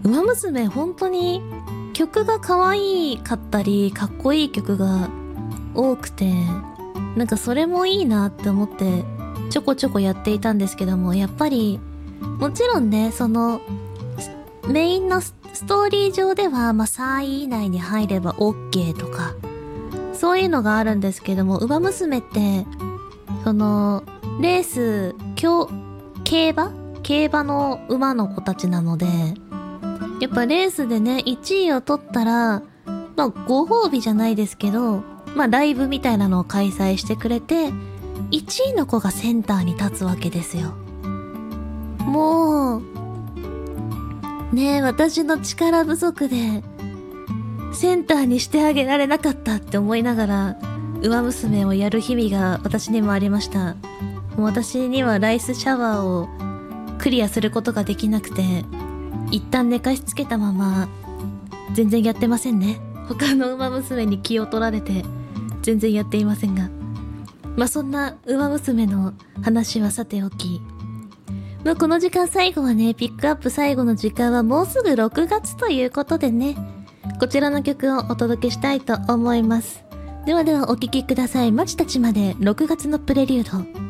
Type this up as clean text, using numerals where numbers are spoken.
ウマ娘本当に曲が可愛かったりかっこいい曲が多くて、なんかそれもいいなって思ってちょこちょこやっていたんですけども、やっぱりもちろんね、そのメインのストーリー上では3位以内に入れば OK とかそういうのがあるんですけども、ウマ娘ってそのレース競馬の馬の子たちなので、やっぱレースでね1位を取ったらご褒美じゃないですけど、ライブみたいなのを開催してくれて1位の子がセンターに立つわけですよ。もうねえ、私の力不足でセンターにしてあげられなかったって思いながらウマ娘をやる日々が私にもありました。もう私にはライスシャワーをクリアすることができなくて、一旦寝かしつけたまま全然やってませんね。他のウマ娘に気を取られて全然やっていませんが、そんなウマ娘の話はさておき、この時間最後はね、ピックアップ最後の時間はもうすぐ6月ということでね、こちらの曲をお届けしたいと思います。ではお聴きください。待ちたちまで6月のプレリュード。